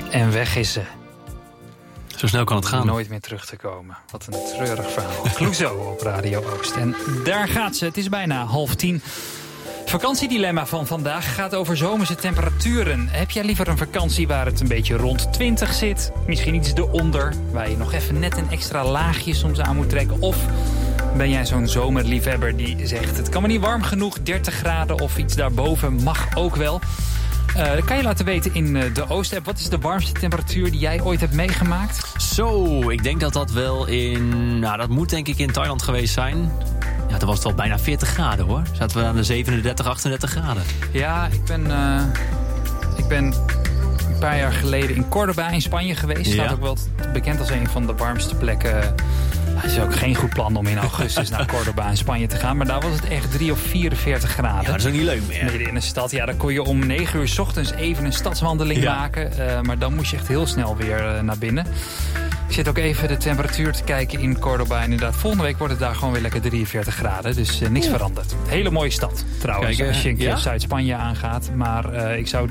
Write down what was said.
En weg is ze. Zo snel kan het gaan. Nooit meer terug te komen. Wat een treurig verhaal. Clouseau op Radio Oost. En daar gaat ze. Het is bijna 9:30. Vakantiedilemma van vandaag gaat over zomerse temperaturen. Heb jij liever een vakantie waar het een beetje rond 20 zit? Misschien iets eronder, waar je nog even net een extra laagje soms aan moet trekken? Of ben jij zo'n zomerliefhebber die zegt... het kan me niet warm genoeg, 30 graden of iets daarboven mag ook wel? Dat kan je laten weten in de Oost-app. Wat is de warmste temperatuur die jij ooit hebt meegemaakt? Zo, ik denk dat dat wel in... Nou, dat moet denk ik in Thailand geweest zijn. Ja, toen was het al bijna 40 graden hoor. Zaten we aan de 37, 38 graden. Ja, ik ben een paar jaar geleden in Córdoba in Spanje geweest. Ja. Staat ook wel bekend als een van de warmste plekken. Het is ook geen goed plan om in augustus naar Córdoba in Spanje te gaan. Maar daar was het echt 3 of 44 graden. Ja, dat is ook niet leuk meer. Midden in de stad. Ja, dan kon je om 9 uur 's ochtends even een stadswandeling maken. Maar dan moest je echt heel snel weer naar binnen. Ik zit ook even de temperatuur te kijken in Córdoba. En inderdaad, volgende week wordt het daar gewoon weer lekker 43 graden. Dus niks veranderd. Hele mooie stad trouwens, Kijk, als je een keer ja? Zuid-Spanje aangaat. Maar ik zou